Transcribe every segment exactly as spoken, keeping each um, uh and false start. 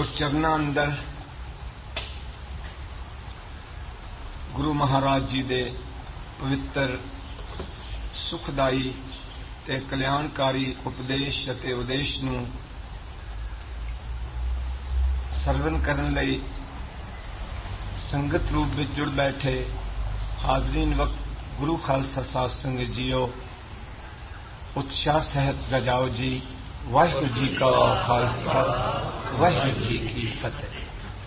उस चरना अंदर गुरु महाराज जी दे पवित्र सुखदाई ते कल्याणकारी उपदेश अते उदेश नूं सरवण करन लई संगत रूप विच जुड़ बैठे हाजरीन वक्त गुरु खालसा साध संगत जीओ उत्साह सहित गजाओ जी। वाहिगुरू जी का खालसा वाहिगुरू जी की फतेह।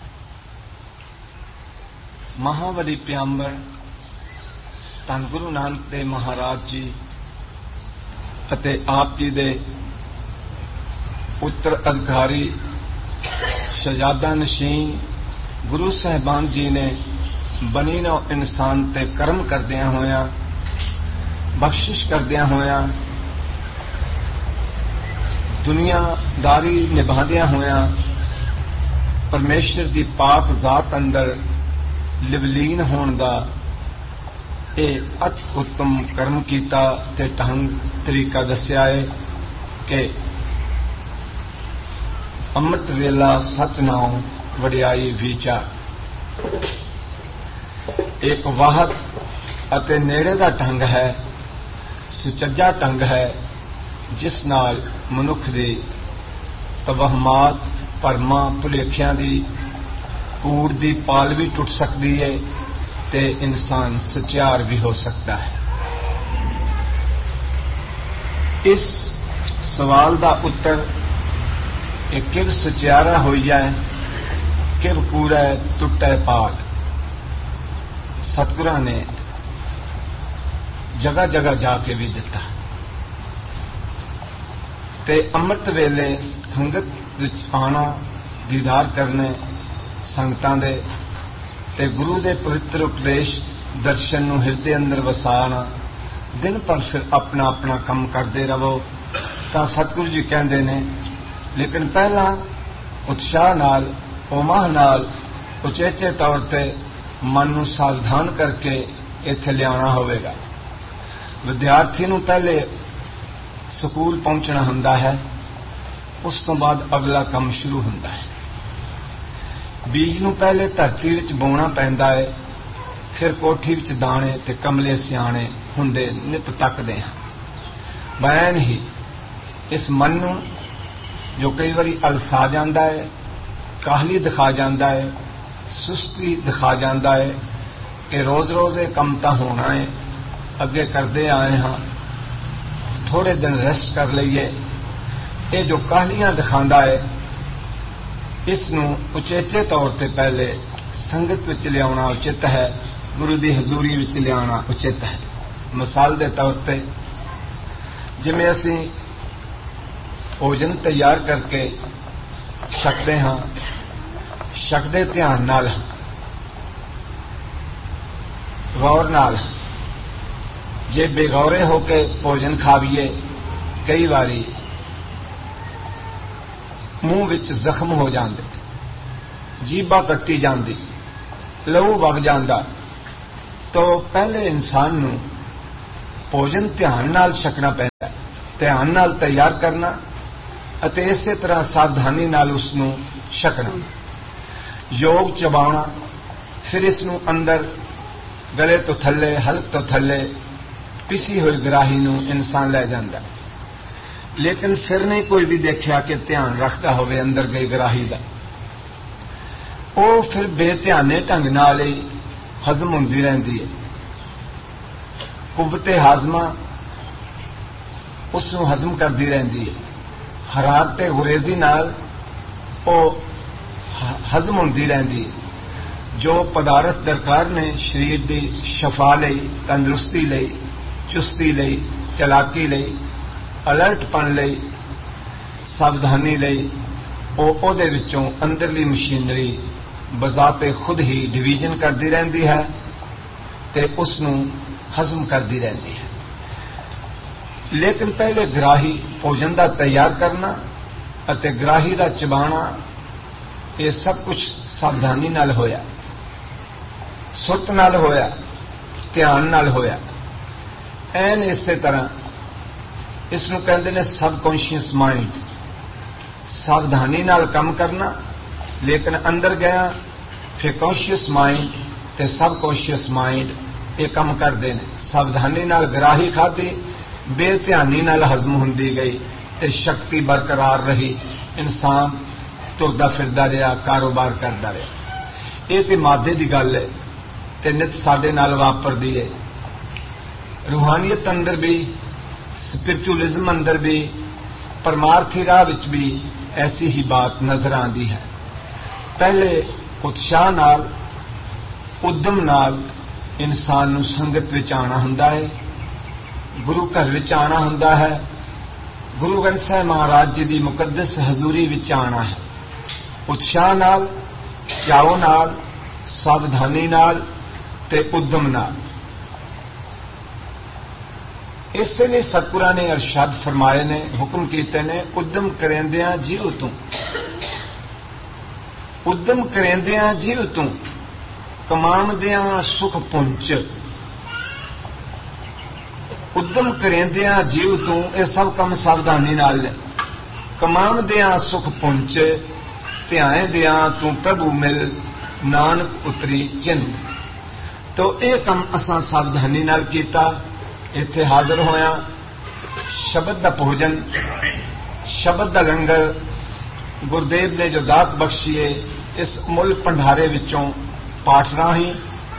महावली प्यांबर धन गुरु नानक देव महाराज जी अते आप जी दे उत्तर अधिकारी शहजादा नशीन गुरु साहिबान जी ने बनी नौ इंसान ते कर्म करदिया होया बख्शिश करदिया होया दुनियादारी निभादिया होया परमेश्वर की पाक जात अंदर लिवलीन होने का यह अति उत्तम कर्म किया ते ढंग तरीका दस्या है कि अमृत वेला सतनाम वडियाई विचार एक वाहद अते नेड़े का ढंग है, सुचज्जा ढंग है जिस नाल मनुख दी तवहमात भरमा भुलेखियां दी कूड़ दी पाल भी टुट सकती है ते इंसान सुचार भी हो सकता है। इस सवाल का उत्तर एक किव सुचारा हो जाए किव कूड़ा टुटे पाल सतगुरां ने जगह जगह जाके भी दिता ते अमृत वेले संगत विच आना दीदार करने संगतां दे ते गुरु दे पवित्र उपदेश दर्शन नूं हिरदे अंदर वसाना दिन पर फिर अपना अपना काम करते रहो तां सतगुरु जी कहंदे ने लेकिन पहला उत्साह नाल उमाह नाल उचेचे तौर ते मन नूं सावधान करके इत्थे लियाना होवेगा। विद्यार्थी नूं पहले स्कूल पहुंचना हुंदा है उस तो बाद अगला काम शुरू हुंदा है। बीज नूं पहले धरती विच बोना पैंदा है फिर कोठी विच दाणे ते कमले सियाणे हुंदे नित तकदे हां। बैन ही इस मन नूं जो कई बारी अलसा जाता है काहली दिखा जाता है सुस्ती दिखा जाता है कि रोज रोज ये कम तो होना है अगे करते आए हाँ थोड़े दिन रेस्ट कर लीए ये जो काहलियां दिखाता है इसनूं उचेचे तौर ते पहले संगत विच लियाउणा उचित है गुरु की हजूरी विच लियाना उचित है। मिसाल के तौर ते जिवें असीं भोजन तैयार करके छकते हाँ छकदे ध्यान नाल गौर नाल जे बेगौरे होके भोजन खावीए कई बारी मूँह विच जख्म हो जाते जीभा कट्टी जाती लहू वग जाता तो पहले इंसान नूं भोजन ध्यान नाल छकना पैंदा ध्यान नाल तैयार करना अते इसे तरह सावधानी नाल उसनूं छकना योग चबाउणा फिर इसनूं अंदर गले तो थले हल्क तो थले पिसी हुई ग्राही नूं इंसान लै जांदा लेकिन फिर नहीं कोई भी देखा कि ध्यान रखता होवे अंदर गई ग्राही का वो फिर बेध्याने ढंग नाल ही हजम होंदी रहिंदी है। कुव्वते हाजमा उसनूं हजम करती रहिंदी है हरारते गुरेजी नाल वो हजम होंदी रहिंदी है। जो पदार्थ दरकार ने शरीर की शफा लई तंदुरुस्ती लई चुस्ती लई चलाकी लई अलर्टपन लई सावधानी लई ओहदे विचों अंदरली मशीनरी बजाते खुद ही डिवीजन करती रहिंदी है ते उसनूं हजम करती रहिंदी है। लेकिन पहले ग्राही भोजन का तैयार करना अते ग्राही का चबाना ये सब कुछ सावधानी नाल होया सुरत नाल होया ध्यान नाल होया। एन इसे तरह इसनूं कहंदे ने सबकॉन्शियस माइंड सावधानी नाल काम करना लेकिन अंदर गया फिर कॉन्शियस माइंड ते सब कॉन्शियस माइंड ये काम करते हैं। सावधानी नाल ग्राही खाधी, बेध्यानी नाल हजम हुंदी गई ते शक्ति बरकरार रही। इंसान तुरदा फिरदा रहा, कारोबार करता रहा। ये तो मादे की गल है ते नित साडे नाल वापरदी है। रूहानियत अंदर भी, स्पिरिचुअलिज्म अंदर भी, परमार्थी राह विच भी ऐसी ही बात नजर आती है। पहले उत्साह नाल, उद्यम नाल इंसान नूं संगत विच आना हुंदा है, गुरु घर विच आना हुंदा है, गुरु ग्रंथ साहिब महाराज जी की मुकद्दस हजूरी विच आना है। उत्साह नाल, चाओ नाल, सावधानी नाल ते उद्यम नाल। इसलिए सतगुरां ने अरशद फरमाए ने, हुक्म कीते ने, उद्यम करेंदियां जीव तू, उद्यम करेंदियां जीव तू, कमावदियां सुख पुंच। उद्यम करेंदियां जीव तू, ये सब काम सावधानी नाल ने। कमावदियां सुख पुंच, ध्यान दियां तू प्रभु मिल, नानक उतरी चिन्ह। तो यह काम असां सावधानी नाल कीता। इत्थे हाजिर होया, शब्द दा भोजन, शब्द दा लंगर गुरुदेव ने जो दात बख्शी है, इस मुल भंडारे विचों पाठ राही,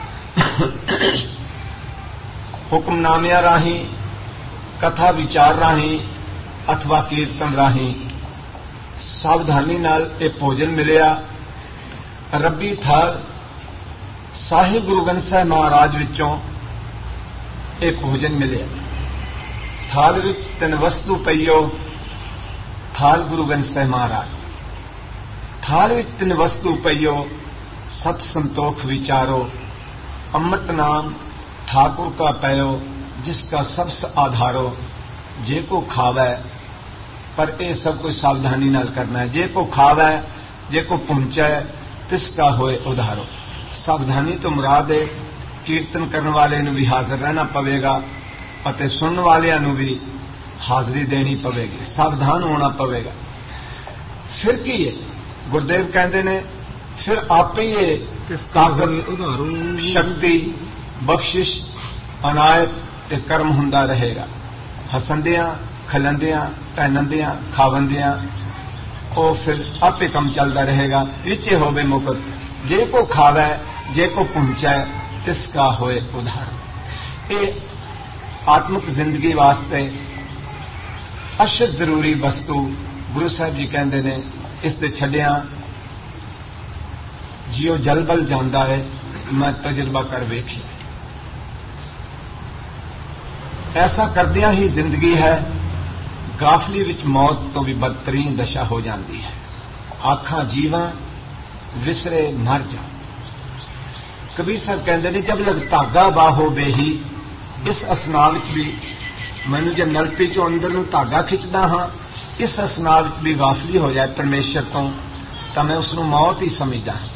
हुक्मनामिया राही, कथा विचार राही अथवा कीर्तन राही सावधानी नाल ये भोजन मिलिया। रब्बी थाल साहिब गुरु ग्रंथ साहिब महाराज विचों ये भोजन मिलिया। थाल विच तीन वस्तु पईओ, थाल गुरु ग्रंथ साहिब महाराज। थाल विच तीन वस्तु पईओ, सत संतोख विचारो, अमृत नाम ठाकुर का पयो, जिसका सबस आधारो। जे को खावै, पर यह सब कुछ सावधानी नाल करना है। जे को खावै, जे को पहुंचै, तिसका होए उधारो। सावधानी तो मुराद है कीर्तन करने वाले नूं भी हाजिर रहना पवेगा अते सुनने वालियां नूं भी हाजरी देनी पवेगी, सावधान होना पवेगा। फिर की है, गुरुदेव कहते ने, फिर आपे ही ताकत, शक्ति, बख्शिश, अनायत ते कर्म हुंदा रहेगा। हसंदियां, खलंदियां, पहनंदियां, खावंदियां, ओ फिर आपे कम चलता रहेगा। विचे होवे मुकत, जे को खावै, जे को पहुंचै, तिसका होए उधार। ये आत्मिक जिंदगी वास्ते अशद जरूरी वस्तु गुरु साहब जी कहते ने, इस दे छड्डिया जियो जलबल जाता है, मैं तजुर्बा कर वेखी। ऐसा करदियां ही जिंदगी है, गाफली विच मौत तो भी बदतरीन दशा हो जाती है। आखा जीवा विसरे मर जा। कबीर साहब कहते हैं, जब लग धागा बाहो बेही, इस असना विच भी मैनू जब नलपी चो अंदर नूं धागा खिंचदा हाँ, इस असना विच भी गाफली हो जाए परमेश्वर तो, तो मैं उसनूं मौत ही समझदा हाँ।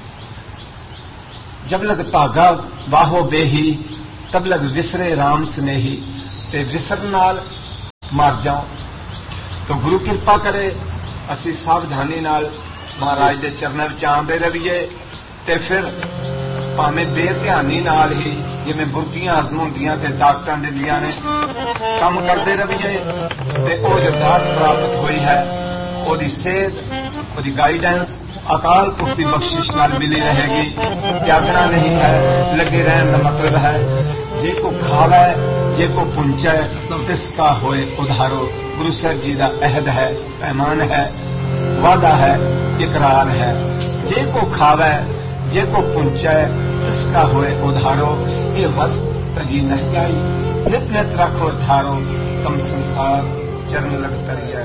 जब लग धागा बाहो बेही, तब लग विसरे राम स्नेही। ते विसर नाल मर जाओ। तो गुरु कृपा करे असी सावधानी नाल महाराज दे चरणों विच आंदे रहिए, ते फिर भावें बेध्यानी नाल ही जिवें बुरकियां हजम हुंदियां ते ताकतां दिंदियां ने, काम करते रहिए। ते ओ जो दात प्राप्त हुई है, ओदी सेहत, ओदी गाइडेंस अकाल पुरख की बख्शिश नाल मिली रहेगी। त्यागना नहीं है, लगे रहने का मतलब है, जे को खावै, जे को पुंचै, तिसका होए उधारो। गुरु साहब जी का अहद है, पैमान है, वादा है, इकरार है। जे को खावै, जे को पुंचै, तिसका होए उधारो। ये वस्त तजी नहीं जाई, नित नित रखो थारो, तम संसार चरण लग करिए।